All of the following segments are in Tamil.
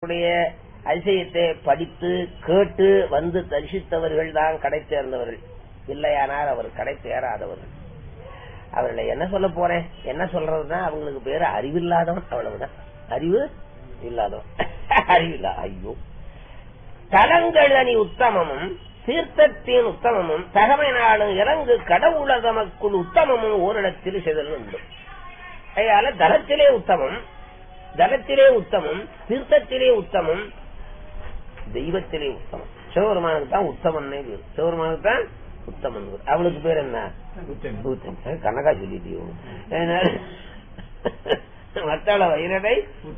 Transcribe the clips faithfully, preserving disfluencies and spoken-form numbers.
அதனுடைய அதிசயத்தை படித்து கேட்டு வந்து தரிசித்தவர்கள் தான் கடை தேர்ந்தவர்கள். இல்லையானால் அவர் கடை தேராதவர்கள். அவர்களை என்ன சொல்ல போறேன், என்ன சொல்றதுன்னா அவங்களுக்கு பேரு அறிவில்லாதவன், அவ்வளவுதான். அறிவு இல்லாதவன், அறிவில்லா. ஐயோ, தலங்கள் அணி உத்தமமும் தீர்த்தத்தின் உத்தமமும் தகமை நாளும் இறங்கு கடவுள தமக்குள் உத்தமமும் ஓரிடத்தில் செதல் உண்டு. அதனால தலத்திலே உத்தமம், தலத்திலே உத்தமம், தீர்த்தத்திலே உத்தமம், தெய்வத்திலே உத்தமம். சிவபெருமானுக்கு தான் உத்தமன் பேரு, சிவபெருமானுக்கு தான் உத்தமன். அவளுக்கு பேர் என்ன? கணக்கா சொல்லிட்டியோ. மத்தாள வைரடை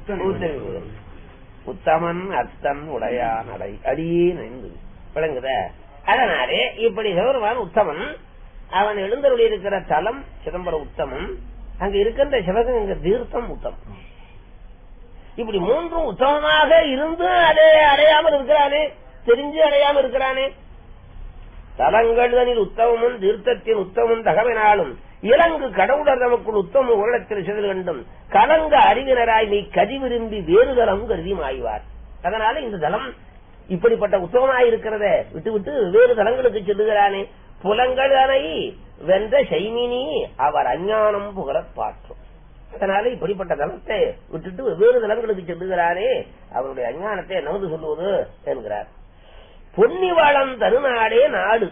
உத்தமன் அத்தன் உடையா நடை அடியே நைந்து விளங்குத. அதனாலே இப்படி சிவபெருமான் உத்தமன். அவன் எழுந்தருளி இருக்கிற தலம் சிதம்பரம் உத்தமம். அங்க இருக்கின்ற சிவகங்க தீர்த்தம் உத்தமம். இப்படி மூன்றும் உத்தமமாக இருந்து அதை அடையாமல் இருக்கிறானே, தெரிஞ்சு அடையாமல் இருக்கிறானே. தலங்களில் உத்தமமும் தீர்த்தத்தின் உத்தமும் தகவனாலும் இலங்கு கடவுளர் நமக்குள் உத்தமம் உருளத்தில் செதில் கண்டும் கலங்க அறிவினராய் நீ கதி விரும்பி வேறு தலம் கருதியும் ஆய்வார். அதனால இந்த தலம் இப்படிப்பட்ட உத்தமமாய் இருக்கிறத விட்டு விட்டு வேறு தலங்களுக்கு செல்லுகிறானே. புலங்கள் அணை வென்ற செய்மினி அவர் அஞ்ஞானம் புகழப் பாற்றும். அதனால இப்படிப்பட்ட தலத்தை விட்டுட்டு வேறு தலங்களுக்கு செல்லுகிறானே, அவருடைய அஞ்ஞானத்தை நகர்ந்து சொல்லுவது என்கிறார். பொன்னிவளம் தருநாடே நாடு.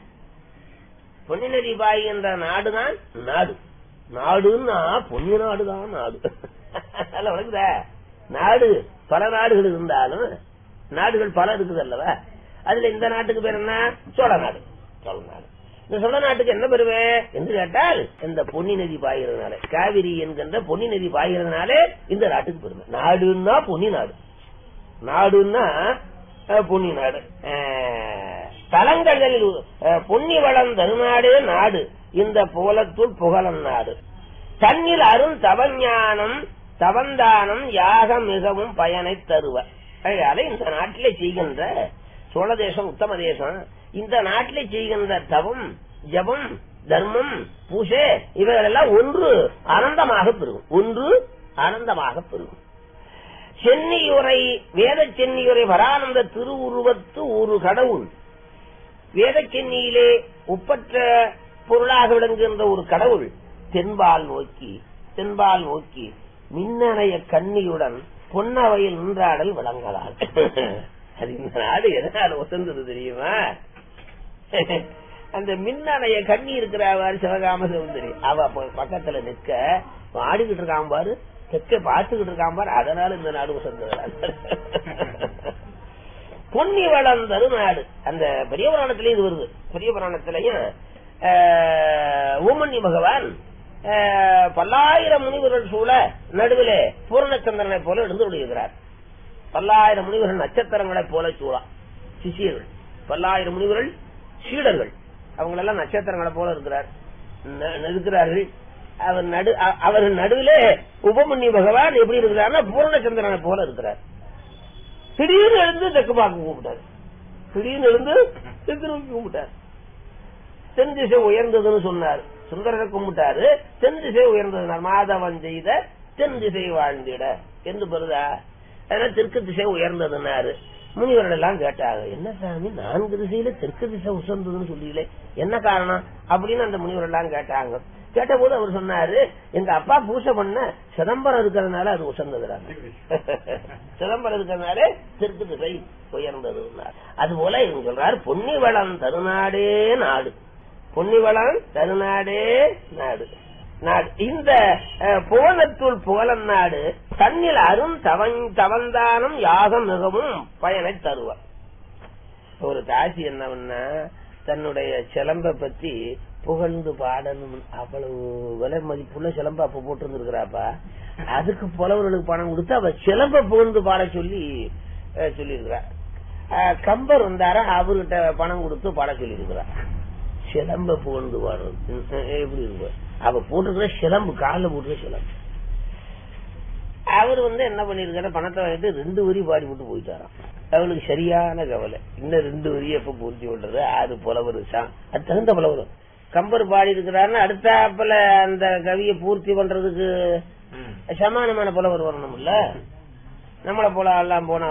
பொன்னி நதி பாய்கின்ற நாடுதான் நாடு. நாடுன்னா பொன்னி நாடுதான் நாடு. வழங்குதா? நாடு பல நாடுகள் இருந்தாலும் நாடுகள் பல இருக்குது அல்லவா? அதுல இந்த நாட்டுக்கு பேர் என்ன? சோழ நாடு. சோழ நாடு. இந்த சோழ நாட்டுக்கு என்ன பெருமை என்று கேட்டால், இந்த பொன்னி நதி பாய்கிறதுனால, காவிரி என்கின்ற பொன்னி நதி பாய்கிறதுனாலே இந்த நாட்டுக்கு பெருமை. நாடுன்னா பொன்னி நாடு, நாடுன்னா பொன்னி நாடு. தலங்களில் பொன்னி வளம் தருநாடே நாடு இந்த புகழத்துள் புகழன் நாடு. தன்னில் அருள் தவஞானம் தவந்தானம் யாகம் மிகவும் பயனை தருவர். அதனால இந்த நாட்டிலே செய்கின்ற சோழ தேசம் உத்தம தேசம். இந்த நாட்டிலே செய்கின்ற தவம், ஜபம், தர்மம், பூசை இவைகளெல்லாம் ஒன்று ஆனந்தமாக பெருகும். ஒன்று ஆனந்தமாக பெருகும். சென்னியுரை வேத சென்னியுரை வரானந்த திருவுருவத்து ஒரு கடவுள். வேத சென்னியிலே ஒப்பற்ற பொருளாக விளங்குகின்ற ஒரு கடவுள் தென்பால் நோக்கி தென்பால் நோக்கி மின்னணைய கண்ணியுடன் பொன்னவையில் நின்றாடல் விளங்கலால். அது இந்த நாடு எதனால் ஒசந்தது தெரியுமா? அந்த மின்னணைய கண்ணி இருக்கிற சிவகாம சுந்தரி அவ பக்கத்துல நிற்க ஆடிக்கிட்டு இருக்கான் பாரு, தெற்க பார்த்துக்கிட்டு இருக்கான் பாரு. அதனால இந்த நாடு வசந்தது. பொன்னி வளம் தருநாடு. அந்த பெரிய புராணத்திலேயே இது வருது. பெரிய புராணத்திலையும் ஊமன்னி பகவான் பல்லாயிரம் முனிவர்கள் சூழ நடுவிலே பூர்ணச்சந்திரனை போல எழுந்து விடுகிறார். பல்லாயிரம் முனிவர்கள் நட்சத்திரங்களை போல சூழா சிஷியர்கள், பல்லாயிரம் முனிவர்கள் சீடர்கள், அவங்களெல்லாம் நட்சத்திரங்களை போல இருக்கிறார் இருக்கிறார்கள். அவர் நடு அவர்கள் நடுவிலே உபமன்னி பகவான் எப்படி இருக்கிறார்னா பூர்ணச்சந்திரனை போல இருக்கிறார். திடீர்னு எழுந்து தெற்கு பார்க்க கூப்பிட்டார். திடீர்னு எழுந்து தெற்கு நோக்கி கும்பிட்டார். தென் திசை உயர்ந்ததுன்னு சொன்னார். சுந்தரரை கும்பிட்டாரு. தென் திசை உயர்ந்ததுனார். மாதவன் செய்த தென் திசை வாழ்ந்திட என்று பெறுதா. அதனால தெற்கு திசை உயர்ந்ததுன்னாரு. முனிவர்கள் எல்லாம் கேட்டாங்க, என்ன சாமி நான்கு திசையில தெற்கு திசை உசந்ததுன்னு சொல்லல, என்ன காரணம் அப்படின்னு அந்த முனிவர்கள் எல்லாம் கேட்டாங்க. கேட்ட போது அவர் சொன்னாரு, எங்க அப்பா பூசை பண்ண சிதம்பரம் இருக்கிறதுனால அது உசந்ததுறாங்க. சிதம்பரம் இருக்கிறதுனால தெற்கு திசை உயர்ந்தது. அது போல இவங்க சொல்றாரு, பொன்னி வளம் தருநாடே நாடு. பொன்னி வளம் தருநாடே நாடு நாடு இந்த புவனத்துள் புகழன் நாடு தன்னில் அரும் தவந்தானம் யாகம் மிகவும் பயனை தருவார். ஒரு தாசி என்னவன்னா தன்னுடைய சிலம்ப பத்தி புகழ்ந்து பாடணும். அவ்வளவு விலை மதிப்புள்ள சிலம்ப அப்ப போட்டு இருந்திருக்கிறாப்பா. அதுக்கு புலவர்களுக்கு பணம் கொடுத்து அவ சிலம்ப புகழ்ந்து பாட சொல்லி சொல்லி இருக்கிறார். கம்பர் வந்தார அவர்கிட்ட பணம் கொடுத்து பாட சொல்லி இருக்கிறார். சிலம்ப புகழ்ந்து பாடுறது எப்படி இருக்கு? அவ போட்டிருக்கிற சிலம்பு, கால போட்டுருக்க சிலம்பு. அவர் வந்து என்ன பண்ணிருக்காரு, பணத்தை வாங்கிட்டு ரெண்டு வரி பாடி விட்டு போயிட்டாராம். அவளுக்கு சரியான கவலை, இன்னும் ரெண்டு வரியை எப்ப பூர்த்தி பண்றது? அது புலவர் அது தகுந்த புலவர். கம்பர் பாடி இருக்கிறாருன்னு அடுத்தாப்புல அந்த கவியை பூர்த்தி பண்றதுக்கு சமானமான புலவர் வரணும்ல. நம்மளை போல எல்லாம் போனா